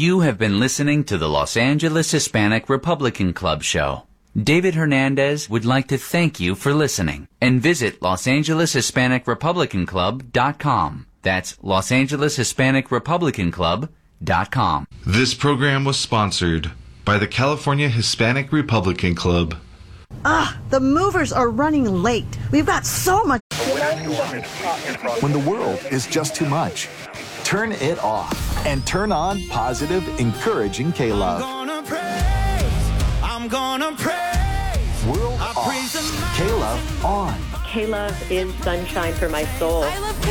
You have been listening to the Los Angeles Hispanic Republican Club show. David Hernandez would like to thank you for listening and visit LosAngelesHispanicRepublicanClub.com. That's LosAngelesHispanicRepublicanClub.com. This program was sponsored by the California Hispanic Republican Club. The movers are running late. We've got so much. When the world is just too much, turn it off and turn on positive, encouraging K-Love. I'm gonna praise. World off. K-Love on. K-Love is sunshine for my soul. I love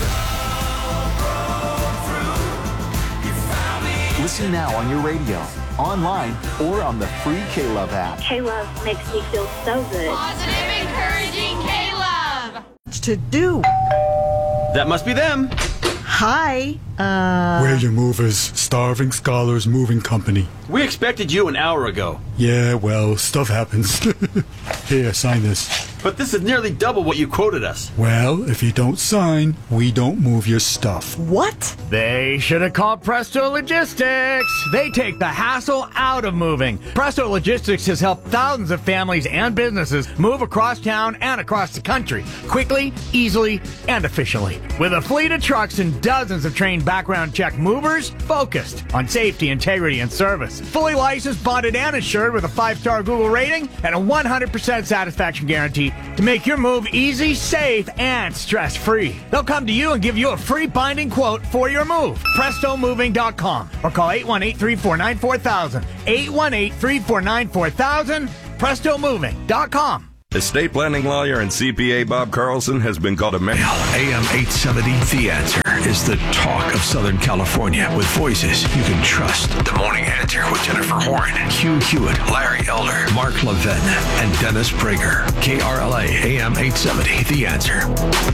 K-Love. Listen now on your radio, online, or on the free K-Love app. K-Love makes me feel so good. Positive, encouraging K-Love. To do. That must be them. Hi. We're your movers. Starving Scholars Moving Company. We expected you an hour ago. Yeah, well, stuff happens. Here, sign this. But this is nearly double what you quoted us. Well, if you don't sign, we don't move your stuff. What? They should have called Presto Logistics. They take the hassle out of moving. Presto Logistics has helped thousands of families and businesses move across town and across the country quickly, easily, and efficiently. With a fleet of trucks and dozens of trained background check movers focused on safety, integrity, and service. Fully licensed, bonded, and insured with a 5-star Google rating and a 100% satisfaction guarantee to make your move easy, safe, and stress-free. They'll come to you and give you a free binding quote for your move. PrestoMoving.com or call 818-349-4000. 818-349-4000. PrestoMoving.com. Estate planning lawyer and CPA Bob Carlson has been called a man. AM 870, The Answer, is the talk of Southern California with voices you can trust. The Morning Answer with Jennifer Horn, Hugh Hewitt, Larry Elder, Mark Levin, and Dennis Prager. KRLA AM 870, The Answer.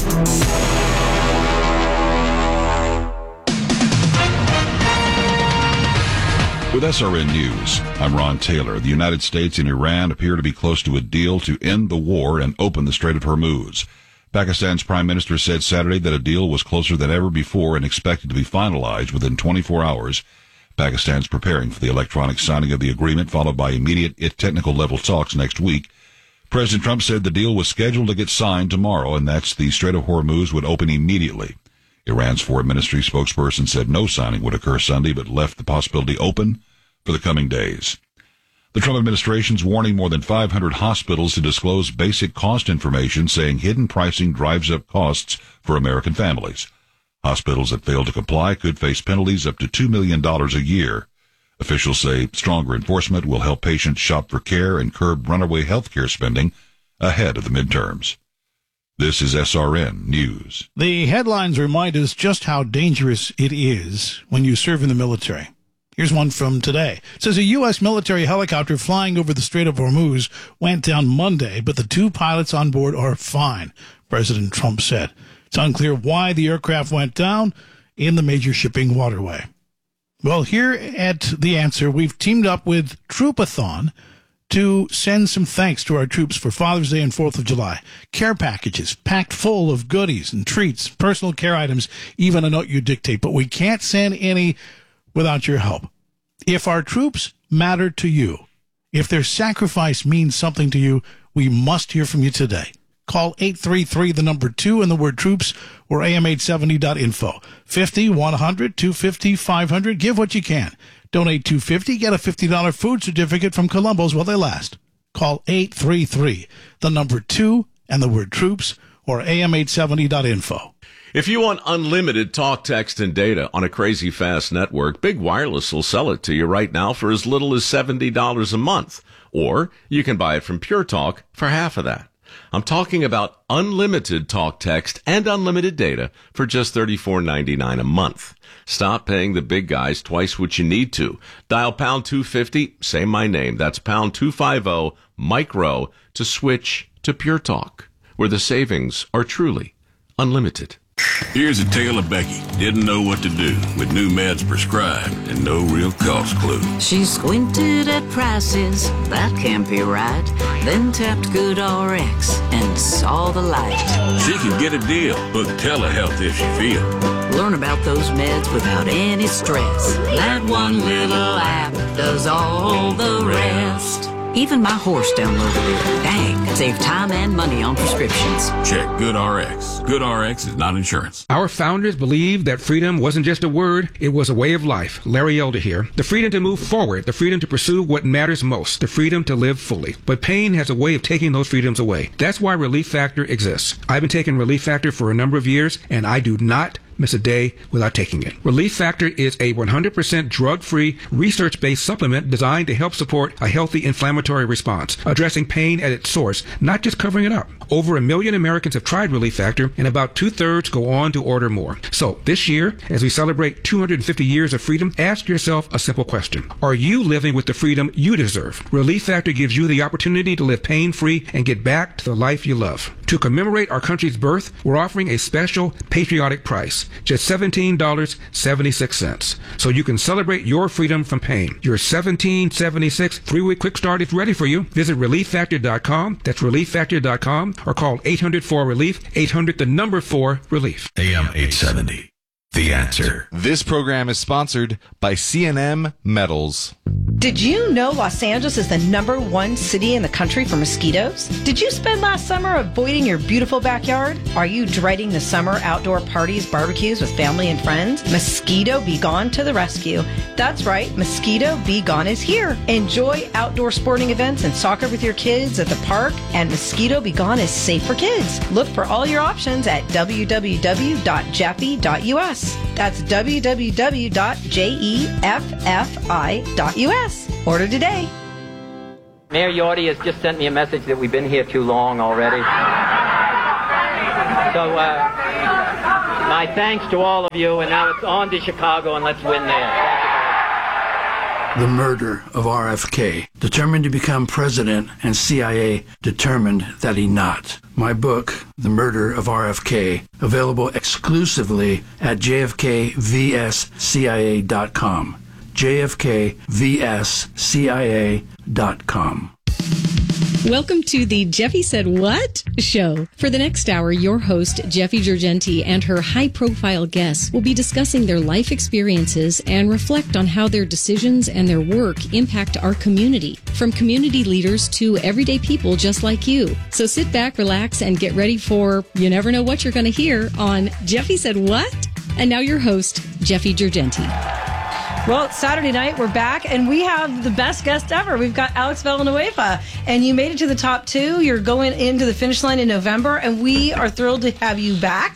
With SRN News, I'm Ron Taylor. The United States and Iran appear to be close to a deal to end the war and open the Strait of Hormuz. Pakistan's Prime Minister said Saturday that a deal was closer than ever before and expected to be finalized within 24 hours. Pakistan's preparing for the electronic signing of the agreement, followed by immediate technical-level talks next week. President Trump said the deal was scheduled to get signed tomorrow, and that's the Strait of Hormuz would open immediately. Iran's Foreign Ministry spokesperson said no signing would occur Sunday, but left the possibility open for the coming days. The Trump administration's warning more than 500 hospitals to disclose basic cost information, saying hidden pricing drives up costs for American families. Hospitals that fail to comply could face penalties up to $2 million a year. Officials say stronger enforcement will help patients shop for care and curb runaway health care spending ahead of the midterms. This is SRN News. The headlines remind us just how dangerous it is when you serve in the military. Here's one from today. It says a U.S. military helicopter flying over the Strait of Hormuz went down Monday, but the 2 pilots on board are fine, President Trump said. It's unclear why the aircraft went down in the major shipping waterway. Well, here at The Answer, we've teamed up with Troopathon to send some thanks to our troops for Father's Day and 4th of July. Care packages packed full of goodies and treats, personal care items, even a note you dictate. But we can't send any without your help. If our troops matter to you, if their sacrifice means something to you, we must hear from you today. Call 833-2 and the word troops or am870.info. 50, 100, 250, 500. Give what you can. Donate $250, get a $50 food certificate from Columbo's while they last. Call 833-2 and the word troops or am870.info. If you want unlimited talk, text, and data on a crazy fast network, Big Wireless will sell it to you right now for as little as $70 a month. Or you can buy it from Pure Talk for half of that. I'm talking about unlimited talk, text, and unlimited data for just $34.99 a month. Stop paying the big guys twice what you need to. Dial pound 250, say my name. That's pound 250, micro, to switch to Pure Talk, where the savings are truly unlimited. Here's a tale of Becky. Didn't know what to do with new meds prescribed and no real cost clue. She squinted at prices, that can't be right. Then tapped GoodRx and saw the light. She can get a deal, book telehealth if she feels. Learn about those meds without any stress. That one little app does all the rest. Even my horse downloaded it. Dang, save time and money on prescriptions. Check GoodRx. GoodRx is not insurance. Our founders believed that freedom wasn't just a word, it was a way of life. Larry Elder here. The freedom to move forward, the freedom to pursue what matters most, the freedom to live fully. But pain has a way of taking those freedoms away. That's why Relief Factor exists. I've been taking Relief Factor for a number of years, and I do not miss a day without taking it. Relief Factor is a 100% drug-free, research-based supplement designed to help support a healthy inflammatory response, addressing pain at its source, not just covering it up. Over 1 million Americans have tried Relief Factor, and about 2/3 go on to order more. So, this year, as we celebrate 250 years of freedom, ask yourself a simple question. Are you living with the freedom you deserve? Relief Factor gives you the opportunity to live pain-free and get back to the life you love. To commemorate our country's birth, we're offering a special patriotic price, just $17.76. So you can celebrate your freedom from pain. Your $17.76 3-week quick start is ready for you. Visit ReliefFactor.com. That's ReliefFactor.com. Or call 800-4-RELIEF, 800-4-RELIEF. AM 870. The Answer. This program is sponsored by C&M Metals. Did you know Los Angeles is the #1 city in the country for mosquitoes? Did you spend last summer avoiding your beautiful backyard? Are you dreading the summer outdoor parties, barbecues with family and friends? Mosquito Be Gone to the rescue. That's right, Mosquito Be Gone is here. Enjoy outdoor sporting events and soccer with your kids at the park, and Mosquito Be Gone is safe for kids. Look for all your options at www.jeffi.us. That's www.jeffi.us. Order today. Mayor Yorty has just sent me a message that we've been here too long already. So, my thanks to all of you, and now it's on to Chicago, and let's win there. The murder of RFK. Determined to become president, and CIA determined that he not. My book, The Murder of RFK, available exclusively at jfkvscia.com. jfkvscia.com. Welcome to the Jeffy Said What show. For the next hour, your host, Jeffy Georgenti, and her high-profile guests will be discussing their life experiences and reflect on how their decisions and their work impact our community, from community leaders to everyday people just like you. So sit back, relax, and get ready for you never know what you're going to hear on Jeffy Said What? And now your host, Jeffy Georgenti. Well, it's Saturday night. We're back, and we have the best guest ever. We've got Alex Villanueva, and you made it to the top 2. You're going into the finish line in November, and we are thrilled to have you back.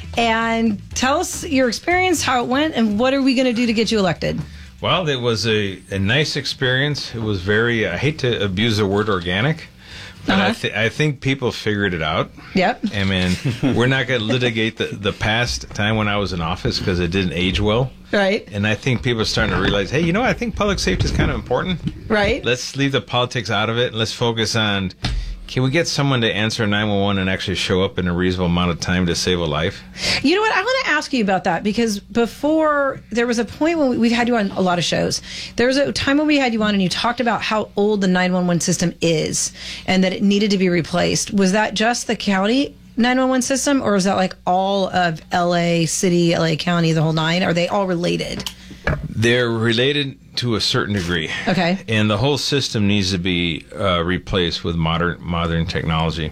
And tell us your experience, how it went, and what are we going to do to get you elected? Well, it was a nice experience. It was very, I hate to abuse the word organic, but I think people figured it out. Yep. I mean, we're not going to litigate the past time when I was in office because it didn't age well. Right. And I think people are starting to realize, hey, you know what? I think public safety is kind of important. Right. Let's leave the politics out of it and let's focus on, can we get someone to answer 911 and actually show up in a reasonable amount of time to save a life? You know what? I want to ask you about that because before, there was a point when we've had you on a lot of shows. There was a time when we had you on and you talked about how old the 911 system is and that it needed to be replaced. Was that just the county 911 system, or is that like all of LA City, LA County, the whole nine? Are they all related? They're related to a certain degree. Okay. And the whole system needs to be replaced with modern technology.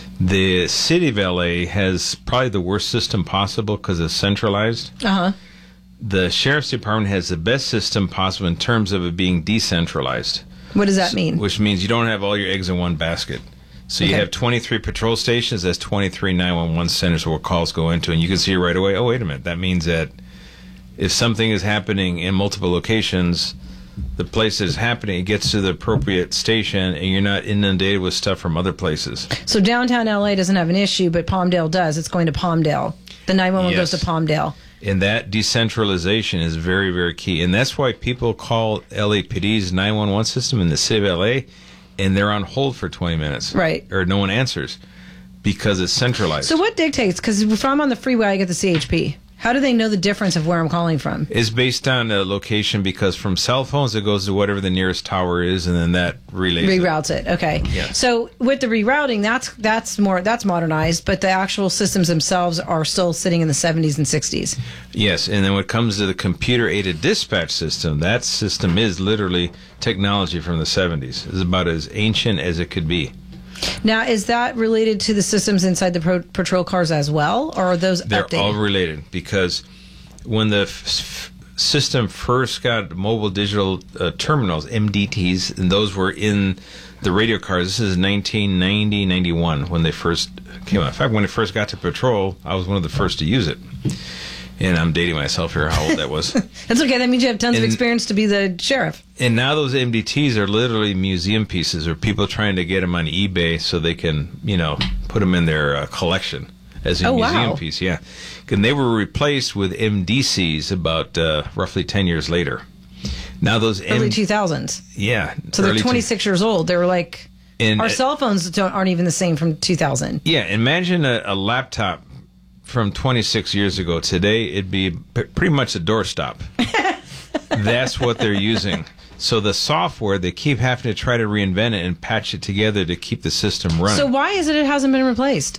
The city of LA has probably the worst system possible because it's centralized. Uh-huh. The sheriff's department has the best system possible in terms of it being decentralized. What does that mean? Which means you don't have all your eggs in one basket. So you have 23 patrol stations. That's 23 911 centers where calls go into. And you can see right away, oh, wait a minute. That means that if something is happening in multiple locations, the place that is happening, it gets to the appropriate station, and you're not inundated with stuff from other places. So downtown LA doesn't have an issue, but Palmdale does. It's going to Palmdale. The 911 goes to Palmdale. And that decentralization is very, very key. And that's why people call LAPD's 911 system in the city of LA, and they're on hold for 20 minutes. Right. Or no one answers. because it's centralized. So what dictates? Because if I'm on the freeway, I get the CHP. How do they know the difference of where I'm calling from? It's based on location, because from cell phones, it goes to whatever the nearest tower is, and then that reroutes it. Okay. Yes. So with the rerouting, that's modernized, but the actual systems themselves are still sitting in the 70s and 60s. Yes, and then when it comes to the computer-aided dispatch system, that system is literally technology from the 70s. It's about as ancient as it could be. Now, is that related to the systems inside the patrol cars as well, or are those They're updated? all related, because when the system first got mobile digital terminals, MDTs, and those were in the radio cars. This is 1990, 91 when they first came out. In fact, when it first got to patrol, I was one of the first to use it. And I'm dating myself here, how old that was. That's okay. That means you have tons of experience to be the sheriff. And now those MDTs are literally museum pieces, or people trying to get them on eBay so they can, put them in their collection as a museum piece. Yeah. And they were replaced with MDCs about roughly 10 years later. Now those early 2000s. Yeah. So they're 26 years old. They were like, and our cell phones aren't even the same from 2000. Yeah. Imagine a laptop from 26 years ago. Today, it'd be pretty much a doorstop. That's what they're using. So the software, they keep having to try to reinvent it and patch it together to keep the system running. So why is it hasn't been replaced?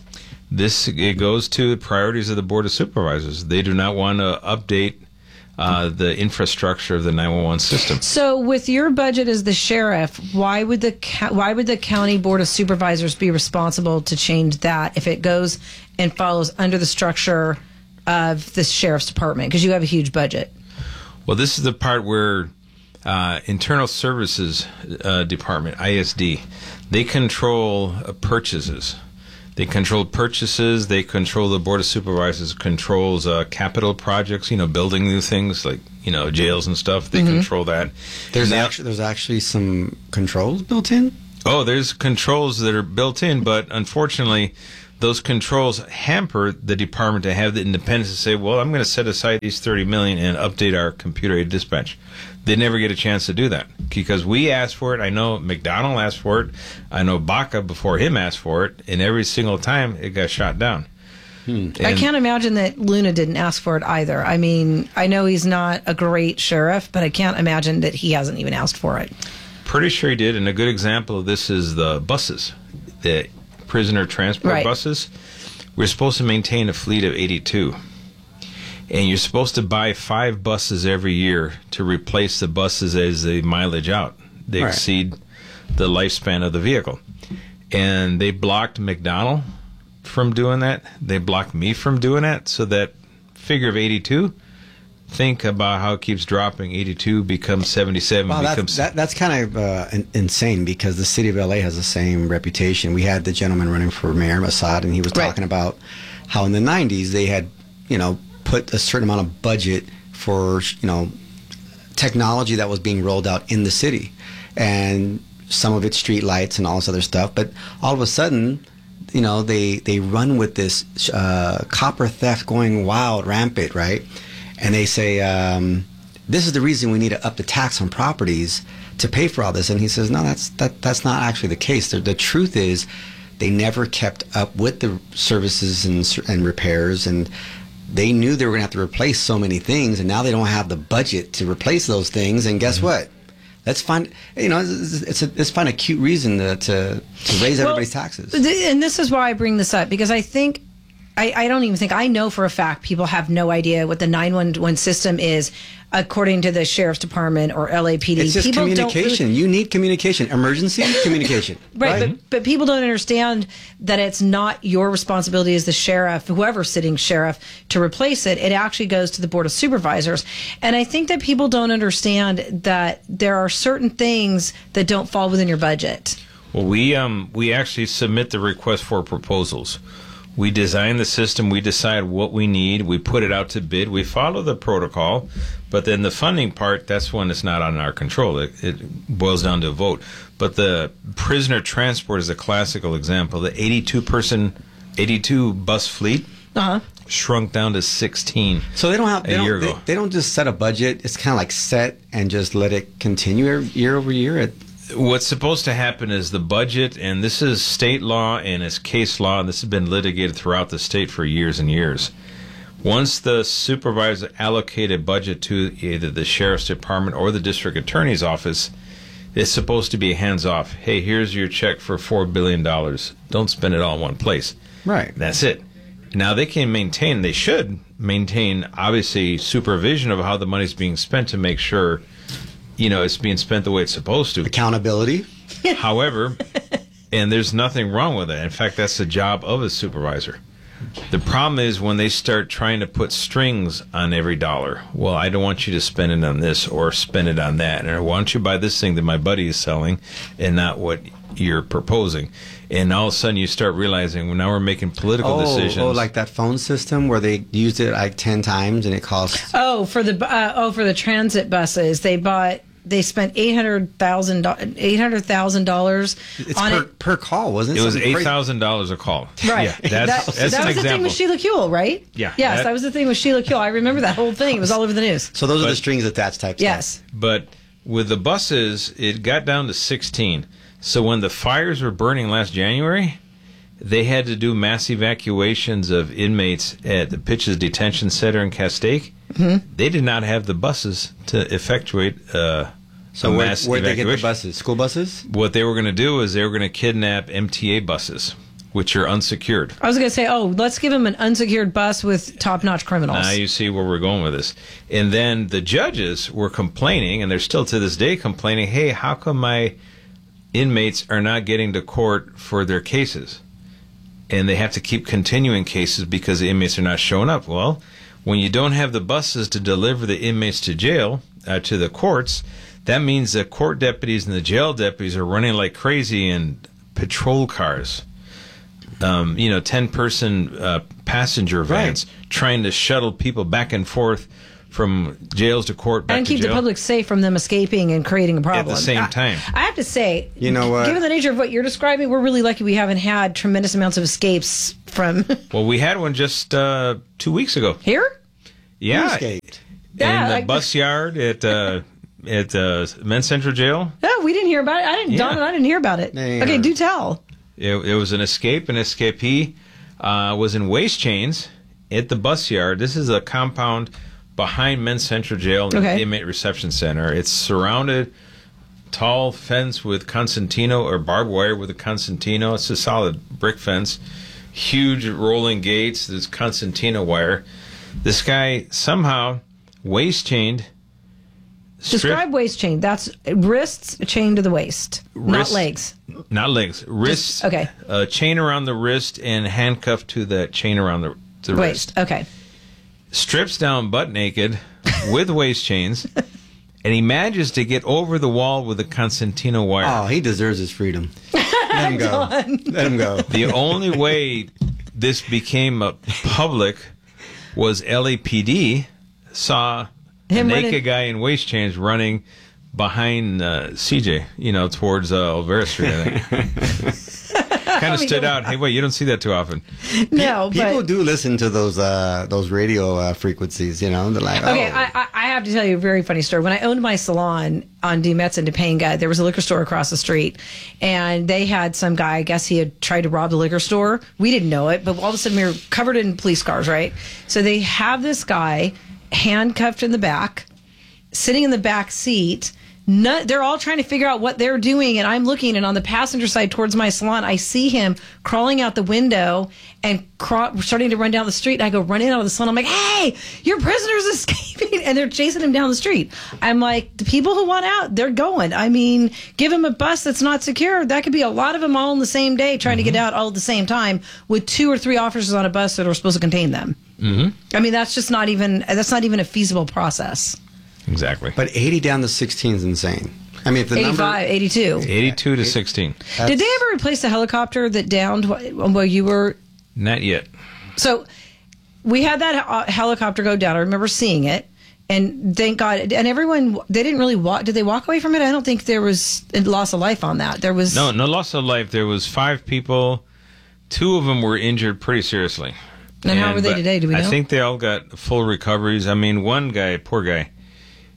It goes to the priorities of the Board of Supervisors. They do not want to update the infrastructure of the 911 system. So with your budget as the sheriff, why would the county Board of Supervisors be responsible to change that if it goes and follows under the structure of the sheriff's department? Because you have a huge budget. Well, this is the part where Internal Services Department, ISD, they control purchases. They control purchases. They control the Board of Supervisors, controls capital projects, building new things like, jails and stuff. They control that. There's actually some controls built in? Oh, there's controls that are built in, but unfortunately, those controls hamper the department to have the independence to say, well, I'm going to set aside these $30 million and update our computer-aided dispatch. They never get a chance to do that because we asked for it. I know McDonald asked for it. I know Baca before him asked for it, and every single time it got shot down. I can't imagine that Luna didn't ask for it either. I mean, I know he's not a great sheriff, but I can't imagine that he hasn't even asked for it. Pretty sure he did, and a good example of this is the buses, the prisoner transport buses. We're supposed to maintain a fleet of 82. And you're supposed to buy 5 buses every year to replace the buses as they mileage out. They exceed the lifespan of the vehicle. And they blocked McDonald from doing that. They blocked me from doing that. So that figure of 82, think about how it keeps dropping. 82 becomes 77. Wow, that's kind of insane because the city of LA has the same reputation. We had the gentleman running for mayor, Assad, and he was talking about how in the 90s they had, put a certain amount of budget for, technology that was being rolled out in the city. And some of it's street lights and all this other stuff. But all of a sudden, they run with this copper theft going wild, rampant, right? And they say, this is the reason we need to up the tax on properties to pay for all this. And he says, no, that's not actually the case. The truth is they never kept up with the services and repairs, and they knew they were going to have to replace so many things, and now they don't have the budget to replace those things. And guess what? Let's find, let's find a cute reason to raise everybody's taxes. And this is why I bring this up, because I think, I don't even think, I know for a fact people have no idea what the 911 system is, according to the Sheriff's Department or LAPD. It's just people communication. You need communication. Emergency communication. Right. But people don't understand that it's not your responsibility as the sheriff, whoever's sitting sheriff, to replace it. It actually goes to the Board of Supervisors. And I think that people don't understand that there are certain things that don't fall within your budget. Well, we actually submit the request for proposals. We design the system, we decide what we need, we put it out to bid, we follow the protocol, but then the funding part, that's when it's not on our control. It boils down to a vote. But the prisoner transport is a classical example. The 82 bus fleet shrunk down to 16 year ago. They don't just set a budget. It's kind of like set and just let it continue year over year. What's supposed to happen is the budget, and this is state law and it's case law, and this has been litigated throughout the state for years and years. Once the supervisor allocated budget to either the sheriff's department or the district attorney's office, it's supposed to be hands-off. Hey, here's your check for $4 billion. Don't spend it all in one place. Right. That's it. Now, they can maintain, they should maintain, obviously, supervision of how the money's being spent to make sure, it's being spent the way it's supposed to. Accountability. However, and there's nothing wrong with that. In fact, that's the job of a supervisor. The problem is when they start trying to put strings on every dollar. Well, I don't want you to spend it on this or spend it on that. And I want you to buy this thing that my buddy is selling and not what you're proposing. And all of a sudden you start realizing, well, now we're making political decisions. Oh, like that phone system where they used it like 10 times and it costs... for the transit buses, they spent $800,000 on it per call, wasn't it? It was $8,000 a call. Right. Yeah, that's that an was the thing with Sheila Kuehl, right? Yeah. Yes, that was the thing with Sheila Kuehl. I remember that whole thing. It was all over the news. So those are the strings attached type yes. stuff. But with the buses, it got down to 16. So when the fires were burning last January, they had to do mass evacuations of inmates at the Pitches Detention Center in Castaic. Mm-hmm. They did not have the buses to effectuate so mass where'd evacuation. They get the buses? School buses? What they were going to do is they were going to kidnap MTA buses, which are unsecured. I was going to say, let's give them an unsecured bus with top-notch criminals. Now you see where we're going with this. And then the judges were complaining, and they're still to this day complaining, hey, how come my inmates are not getting to court for their cases? And they have to keep continuing cases because the inmates are not showing up. Well, when you don't have the buses to deliver the inmates to jail, to the courts, that means the court deputies and the jail deputies are running like crazy in patrol cars. 10-person passenger vans trying to shuttle people back and forth from jails to court back and keep to jail. the public safe from them escaping and creating a problem. At the same time. I have to say, you know what? Given the nature of what you're describing, we're really lucky we haven't had tremendous amounts of escapes from... Well, we had one just 2 weeks ago. Here? Yeah. Who escaped? In the bus yard at Men's Central Jail. No, we didn't hear about it. Don and I didn't hear about it. Yeah. Okay, do tell. It was an escape. An escapee was in waist chains at the bus yard. This is a compound behind Men's Central Jail and the Inmate Reception Center. It's surrounded, tall fence with concertina or barbed wire with a concertina. It's a solid brick fence. Huge rolling gates. There's concertina wire. This guy somehow waist chained. Describe waist chain. That's wrists chained to the waist, not legs. Not legs. Wrists. Okay. Chain around the wrist and handcuffed to the chain around the waist. Wrist. Okay. Strips down butt naked with waist chains, and he manages to get over the wall with a concertina wire. Oh, he deserves his freedom. Let him go. Let him go. The only way this became public was LAPD saw a naked guy in waist chains running behind CJ, towards Olvera Street, I think. Kind of stood out. Hey, wait, you don't see that too often. No, people do listen to those radio frequencies. They're like, okay. I have to tell you a very funny story. When I owned my salon on D. Metz in Topanga, there was a liquor store across the street, and they had some guy. I guess he had tried to rob the liquor store. We didn't know it, but all of a sudden we were covered in police cars, right? So they have this guy handcuffed in the back, sitting in the back seat. They're all trying to figure out what they're doing, and I'm looking, and on the passenger side towards my salon, I see him crawling out the window and starting to run down the street. And I go running out of the salon. I'm like, hey, your prisoner's escaping, and they're chasing him down the street. I'm like, the people who want out, they're going. I mean, give him a bus that's not secure. That could be a lot of them all on the same day trying to get out all at the same time with 2 or 3 officers on a bus that are supposed to contain them. I mean, that's not even a feasible process. Exactly. But 80 down to 16 is insane. I mean, if the 85, number... 82. 82 to 16. Did they ever replace the helicopter that downed where you were? Not yet. So we had that helicopter go down. I remember seeing it. And thank God. And everyone, they didn't really walk. Did they walk away from it? I don't think there was a loss of life on that. There was... No loss of life. There was 5 people. 2 of them were injured pretty seriously. And how were they today? Do we know? I think they all got full recoveries. I mean, one guy, poor guy,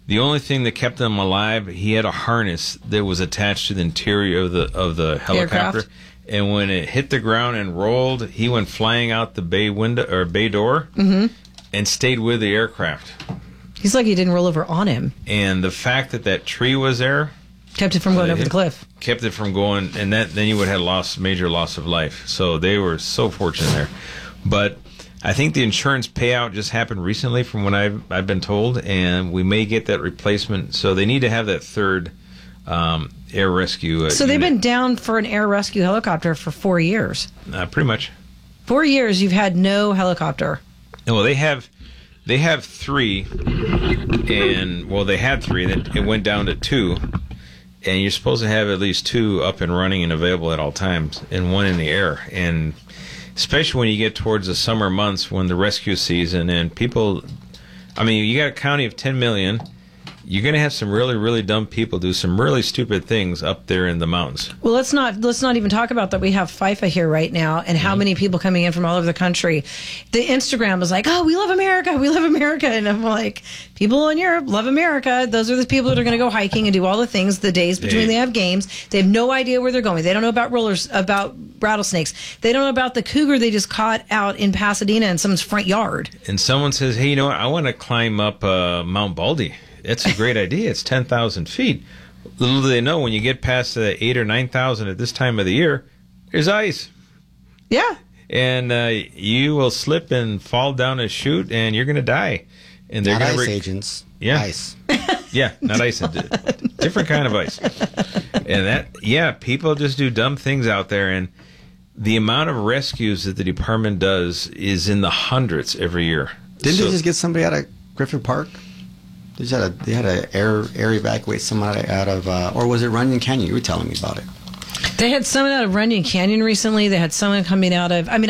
The only thing that kept him alive, he had a harness that was attached to the interior of the helicopter. Aircraft. And when it hit the ground and rolled, he went flying out the bay window or bay door and stayed with the aircraft. He's lucky he didn't roll over on him. And the fact that tree was there kept it from going over the cliff. Kept it from going, and then you would have had major loss of life. So they were so fortunate there. But I think the insurance payout just happened recently, from what I've been told, and we may get that replacement. So they need to have that third air rescue. So they've been down for an air rescue helicopter for 4 years. Pretty much. 4 years you've had no helicopter. Well, they have 3, and they had 3, then it went down to 2, and you're supposed to have at least 2 up and running and available at all times, and 1 in the air. And especially when you get towards the summer months, when the rescue season and people, you got a county of 10 million. You're going to have some really, really dumb people do some really stupid things up there in the mountains. Well, let's not even talk about that. We have FIFA here right now, and how many people coming in from all over the country. The Instagram is like, "Oh, we love America, and I'm like, people in Europe love America. Those are the people that are going to go hiking and do all the things the days between they have games. They have no idea where they're going. They don't know about about rattlesnakes. They don't know about the cougar they just caught out in Pasadena in someone's front yard. And someone says, "Hey, you know what? I want to climb up Mount Baldy." It's a great idea. It's 10,000 feet. Little do they know, when you get past the 8,000 or 9,000 at this time of the year, there's ice. Yeah. And you will slip and fall down a chute, and you're going to die. And they're not gonna ice agents. Yeah. Ice. Yeah, not ice. Different kind of ice. And people just do dumb things out there. And the amount of rescues that the department does is in the hundreds every year. Didn't they just get somebody out of Griffith Park? They had to air evacuate somebody out of, or was it Runyon Canyon? You were telling me about it. They had someone out of Runyon Canyon recently. They had someone coming out of, I'm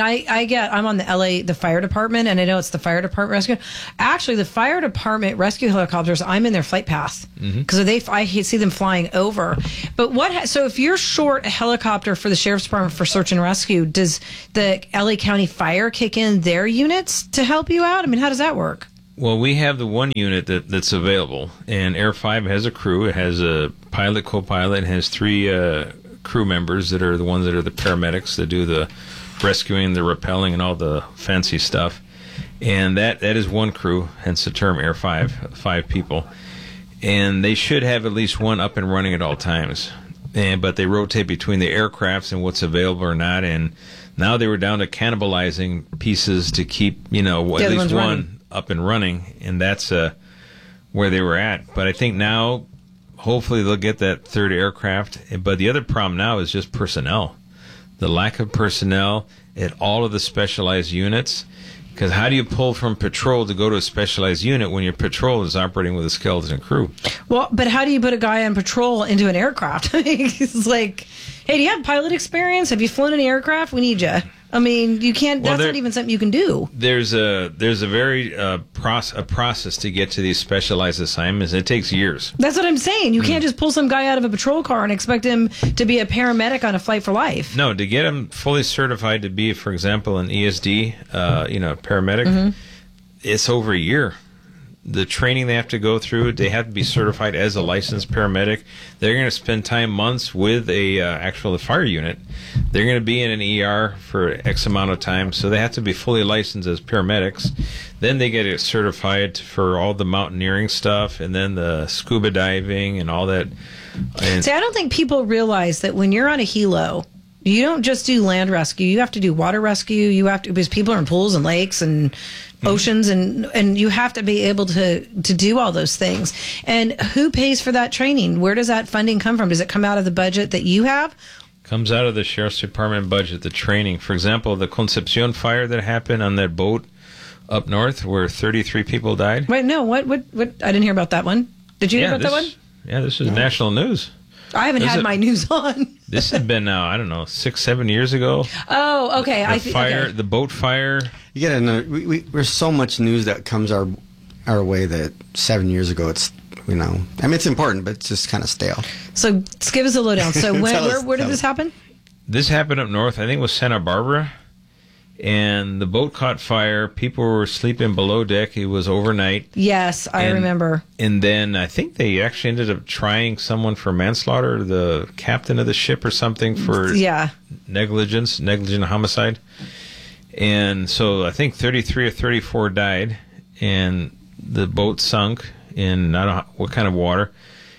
on the fire department, and I know it's the fire department rescue. Actually, the fire department rescue helicopters, I'm in their flight path because I see them flying over. But so if you're short a helicopter for the sheriff's department for search and rescue, does the LA County Fire kick in their units to help you out? How does that work? Well, we have the one unit that's available, and Air 5 has a crew. It has a pilot, co-pilot, and has 3 crew members that are the ones that are the paramedics that do the rescuing, the rappelling, and all the fancy stuff. And that is one crew, hence the term Air 5, 5 people. And they should have at least one up and running at all times. But they rotate between the aircrafts and what's available or not. And now they were down to cannibalizing pieces to keep, at least one up and running, and that's where they were at. But I think now, hopefully, they'll get that 3rd aircraft. But the other problem now is just personnel. The lack of personnel at all of the specialized units. Because how do you pull from patrol to go to a specialized unit when your patrol is operating with a skeleton crew? Well, but how do you put a guy on patrol into an aircraft? It's like, hey, do you have pilot experience? Have you flown an aircraft? We need you. You can't. That's not even something you can do. There's a very process to get to these specialized assignments. It takes years. That's what I'm saying. You can't just pull some guy out of a patrol car and expect him to be a paramedic on a flight for life. No, to get him fully certified to be, for example, an ESD, paramedic, it's over a year. The training they have to go through, they have to be certified as a licensed paramedic. They're going to spend months with the fire unit. They're going to be in an ER for X amount of time, so they have to be fully licensed as paramedics. Then they get it certified for all the mountaineering stuff, and then the scuba diving and all that. See, I don't think people realize that when you're on a helo, you don't just do land rescue. You have to do water rescue. Because people are in pools and lakes and oceans, and you have to be able to do all those things. And who pays for that training? Where does that funding come from? Does it come out of the budget that you have? Comes out of the Sheriff's Department budget, the training. For example, the Concepcion fire that happened on that boat up north where 33 people died. Wait, no, what? I didn't hear about that one. Did you hear about that one? Yeah, this is national news. I haven't had my news on. This has been now, 6-7 years ago. Oh, okay. The boat fire. You get there's so much news that comes our way that 7 years ago it's it's important, but it's just kind of stale. So give us a lowdown. So where did this happen? This happened up north. I think it was Santa Barbara, and the boat caught fire. People were sleeping below deck. It was overnight. Yes, I remember. And then I think they actually ended up trying someone for manslaughter, the captain of the ship or something, for negligent homicide. And so I think 33 or 34 died, and the boat sunk in I don't know what kind of water.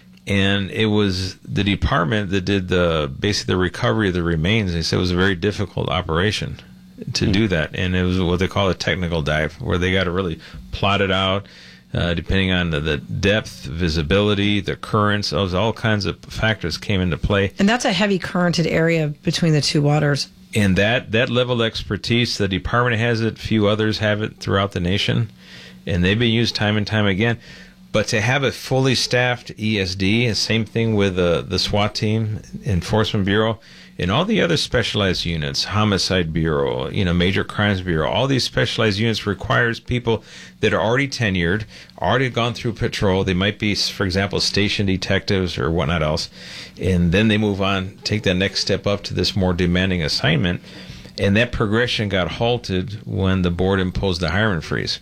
And it was the department that did basically the recovery of the remains. They said it was a very difficult operation to do that, and it was what they call a technical dive, where they got to really plot it out, depending on the depth, visibility, the currents. Those all kinds of factors came into play. And that's a heavy currented area between the two waters. And that level of expertise, the department has it. Few others have it throughout the nation, and they've been used time and time again. But to have a fully staffed ESD, same thing with the SWAT team, Enforcement Bureau, and all the other specialized units, Homicide Bureau, Major Crimes Bureau, all these specialized units requires people that are already tenured, already gone through patrol. They might be, for example, station detectives or whatnot else. And then they move on, take that next step up to this more demanding assignment. And that progression got halted when the board imposed the hiring freeze.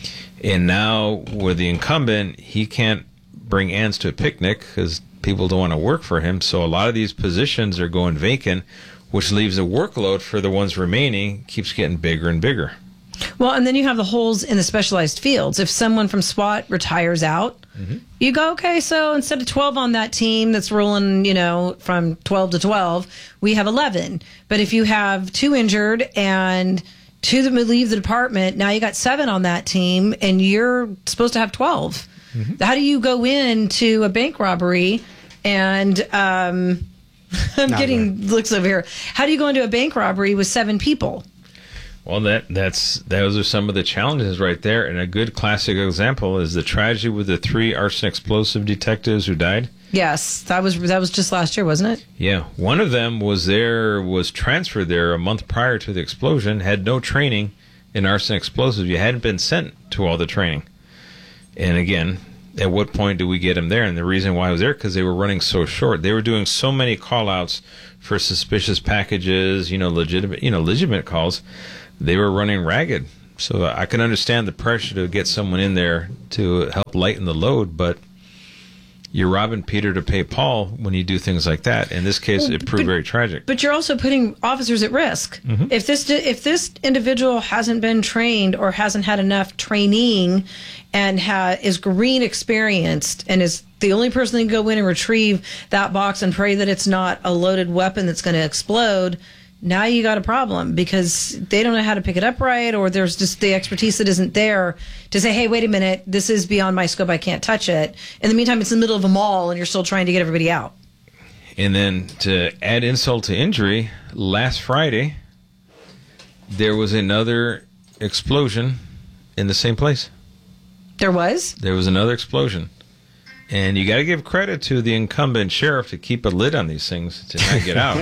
And now with the incumbent, he can't bring ants to a picnic because people don't want to work for him. So a lot of these positions are going vacant, which leaves the workload for the ones remaining keeps getting bigger and bigger. Well, and then you have the holes in the specialized fields. If someone from SWAT retires out, you go, okay, so instead of 12 on that team that's rolling, from 12 to 12, we have 11. But if you have 2 injured and 2 that would leave the department, now you got 7 on that team, and you're supposed to have 12. How do you go into a bank robbery and I'm getting looks over here? How do you go into a bank robbery with 7 people? Well, those are some of the challenges right there. And a good classic example is the tragedy with the 3 arson explosive detectives who died. Yes, that was just last year, wasn't it? Yeah, one of them was transferred there a month prior to the explosion, had no training in arson explosives. You hadn't been sent to all the training. And again, at what point do we get him there? And the reason why I was there, because they were running so short. They were doing so many call-outs for suspicious packages, legitimate calls. They were running ragged. So I can understand the pressure to get someone in there to help lighten the load, but you're robbing Peter to pay Paul when you do things like that. In this case, it proved very tragic. But you're also putting officers at risk. If this individual hasn't been trained or hasn't had enough training and is green experienced and is the only person that can go in and retrieve that box and pray that it's not a loaded weapon that's going to explode, now you got a problem because they don't know how to pick it up right, or there's just the expertise that isn't there to say, hey, wait a minute, this is beyond my scope, I can't touch it. In the meantime, it's in the middle of a mall and you're still trying to get everybody out. And then to add insult to injury, last Friday, there was another explosion in the same place. There was? There was another explosion. And you got to give credit to the incumbent sheriff to keep a lid on these things to not get out.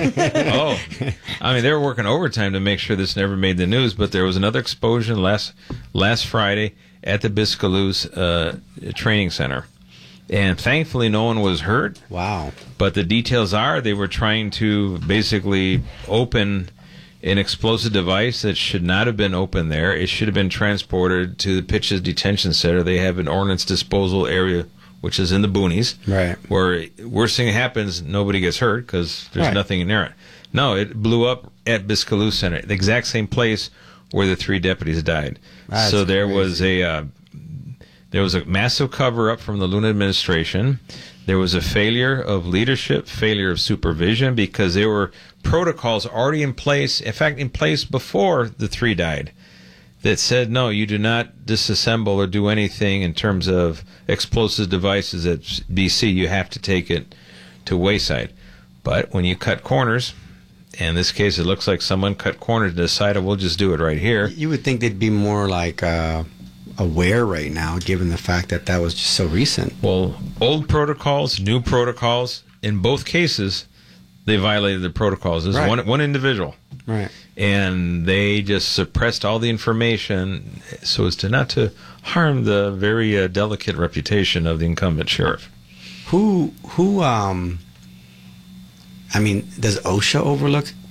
They were working overtime to make sure this never made the news. But there was another explosion last Friday at the Biscaloos training center, and thankfully no one was hurt. Wow! But the details are they were trying to basically open an explosive device that should not have been open there. It should have been transported to the Pitches Detention Center. They have an ordnance disposal area, which is in the boonies, right? Where worst thing happens, nobody gets hurt because there's nothing in there. No, it blew up at Biscaloos Center, the exact same place where the 3 deputies died. That's so there crazy. was a massive cover up from the Luna administration. There was a failure of leadership, failure of supervision, because there were protocols already in place. In fact, in place before the 3 died, that said, no, you do not disassemble or do anything in terms of explosive devices at BC. You have to take it to Wayside. But when you cut corners, in this case, it looks like someone cut corners and decided, we'll just do it right here. You would think they'd be more like aware right now, given the fact that was just so recent. Well, old protocols, new protocols, in both cases, they violated the protocols. There's one individual. Right. And they just suppressed all the information so as not to harm the very delicate reputation of the incumbent sheriff. Does OSHA overlook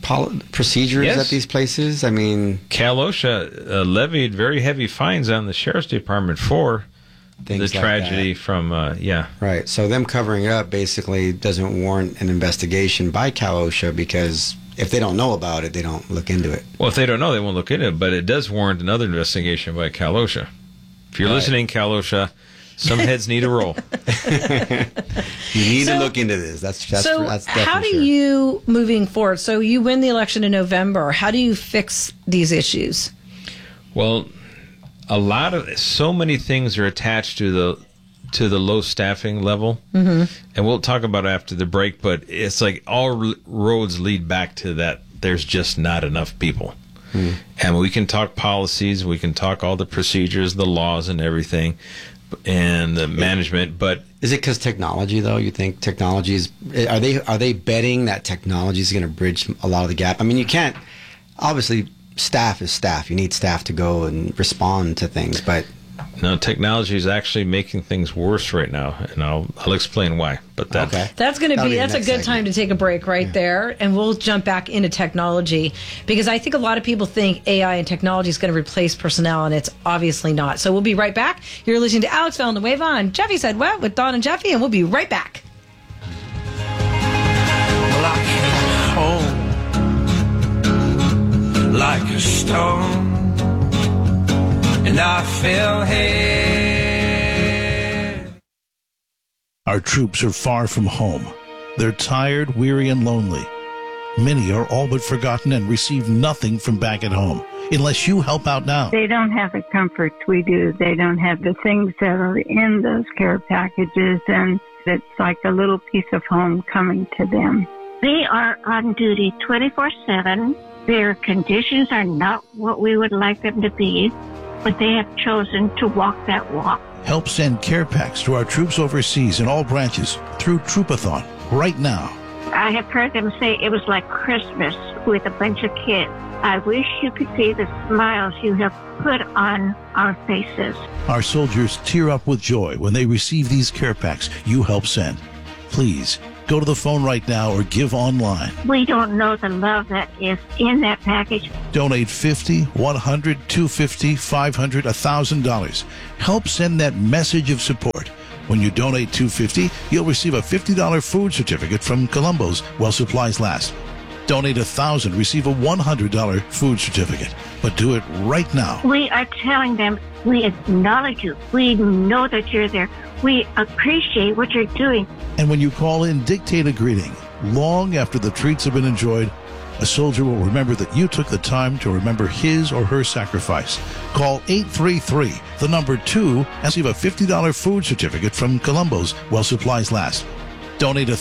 procedures at these places? I mean, Cal OSHA levied very heavy fines on the sheriff's department for the like tragedy that. from Right. So them covering it up basically doesn't warrant an investigation by Cal OSHA, because if they don't know about it, they don't look into it. Well, if they don't know, they won't look into it, but it does warrant another investigation by Cal OSHA. If you're listening, Cal OSHA, some heads need a roll. You need to look into this. That's definitely how do you, moving forward, so you win the election in November, how do you fix these issues? Well, so many things are attached to the low staffing level, and we'll talk about it after the break, but it's like all roads lead back to that. There's just not enough people. And we can talk policies, we can talk all the procedures, the laws and everything, and the management, but is it because technology, though? You think technology is, are they betting that technology is going to bridge a lot of the gap? I mean, you can't, obviously staff is staff. You need staff to go and respond to things, but no, technology is actually making things worse right now, and I'll explain why. But that's that's a good time to take a break right there, and we'll jump back into technology, because I think a lot of people think AI and technology is going to replace personnel, and it's obviously not. So we'll be right back. You're listening to Alex Villanueva on Jeffy Said What with Don and Jeffy, and we'll be right back. Well, I came home like a stone, and I fell head. Our troops are far from home. They're tired, weary, and lonely. Many are all but forgotten and receive nothing from back at home, unless you help out now. They don't have the comforts we do. They don't have the things that are in those care packages, and it's like a little piece of home coming to them. They are on duty 24/7. Their conditions are not what we would like them to be, but they have chosen to walk that walk. Help send care packs to our troops overseas in all branches through Troopathon right now. I have heard them say it was like Christmas with a bunch of kids. I wish you could see the smiles you have put on our faces. Our soldiers tear up with joy when they receive these care packs you help send. Please, go to the phone right now or give online. We don't know the love that is in that package. Donate $50, $100, $250, $500, $1,000. Help send that message of support. When you donate $250, you'll receive a $50 food certificate from Columbo's while supplies last. Donate $1,000, receive a $100 food certificate. But do it right now. We are telling them we acknowledge you. We know that you're there. We appreciate what you're doing. And when you call in, dictate a greeting. Long after the treats have been enjoyed, a soldier will remember that you took the time to remember his or her sacrifice. Call 833, the number 2, and receive a $50 food certificate from Columbo's while supplies last. Donate